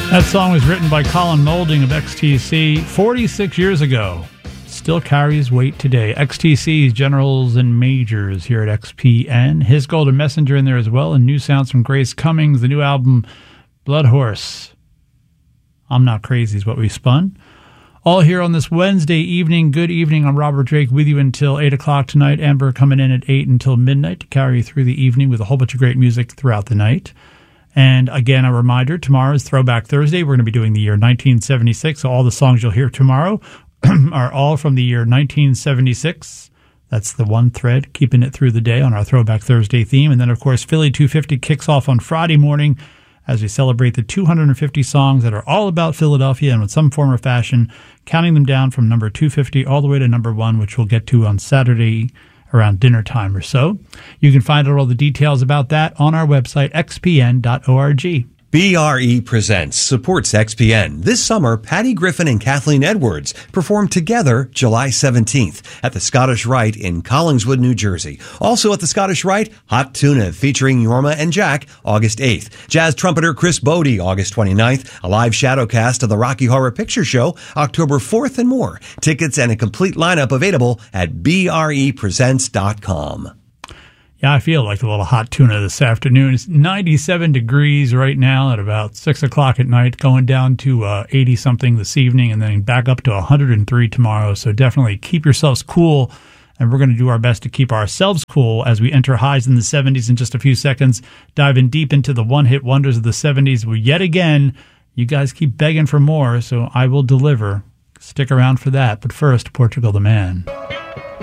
That song was written by Colin Moulding of XTC 46 years ago. Still carries weight today. XTC's Generals and Majors here at XPN. His Golden Messenger in there as well, and new sounds from Grace Cummings. The new album, Blood Horse. I'm Not Crazy is what we spun. All here on this Wednesday evening. Good evening. I'm Robert Drake with you until 8 o'clock tonight. Amber coming in at 8 until midnight to carry you through the evening with a whole bunch of great music throughout the night. And again, a reminder, tomorrow is Throwback Thursday. We're going to be doing the year 1976. So all the songs you'll hear tomorrow are all from the year 1976. That's the one thread, keeping it through the day on our Throwback Thursday theme. And then, of course, Philly 250 kicks off on Friday morning as we celebrate the 250 songs that are all about Philadelphia and in some form or fashion, counting them down from number 250 all the way to number 1, which we'll get to on Saturday around dinner time or so. You can find out all the details about that on our website, xpn.org. BRE Presents supports XPN. This summer, Patty Griffin and Kathleen Edwards perform together July 17th at the Scottish Rite in Collingswood, New Jersey. Also at the Scottish Rite, Hot Tuna featuring Yorma and Jack, August 8th. Jazz trumpeter Chris Bodie, August 29th. A live shadowcast of the Rocky Horror Picture Show, October 4th, and more. Tickets and a complete lineup available at brepresents.com. Yeah, I feel like a little hot tuna this afternoon. It's 97 degrees right now at about 6 o'clock at night, going down to 80-something this evening, and then back up to 103 tomorrow. So definitely keep yourselves cool, and we're going to do our best to keep ourselves cool as we enter highs in the 70s in just a few seconds, diving deep into the one-hit wonders of the 70s. Well, yet again, you guys keep begging for more, so I will deliver. Stick around for that. But first, Portugal the Man.